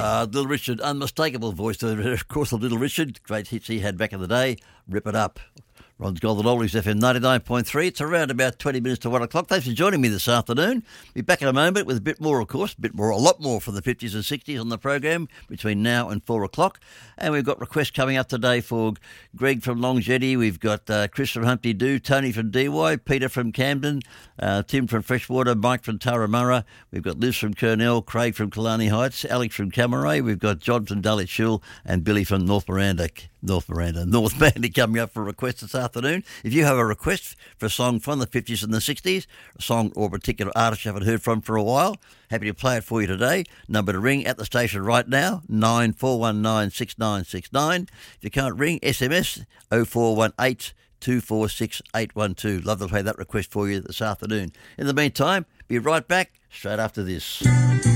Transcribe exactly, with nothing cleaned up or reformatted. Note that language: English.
Uh, Little Richard, unmistakable voice, of course, of Little Richard. Great hits he had back in the day. Rip It Up. Ron's Golden Oldies F M ninety-nine point three. It's around about twenty minutes to one o'clock. Thanks for joining me this afternoon. Be back in a moment with a bit more, of course, a bit more, a lot more from the fifties and sixties on the program between now and four o'clock. And we've got requests coming up today for Greg from Long Jetty. We've got uh, Chris from Humpty Doo, Tony from D Y, Peter from Camden, uh, Tim from Freshwater, Mike from Turramurra. We've got Liz from Kurnell, Craig from Killarney Heights, Alex from Camaray. We've got John from Dulwich Hill and Billy from North Miranda. North Miranda, North Mandy coming up for a request this afternoon. If you have a request for a song from the fifties and the sixties, a song or a particular artist you haven't heard from for a while, happy to play it for you today. Number to ring at the station right now, nine four one nine six nine six nine. If you can't ring, S M S oh four one eight two four six eight one two. Love to play that request for you this afternoon. In the meantime, be right back straight after this.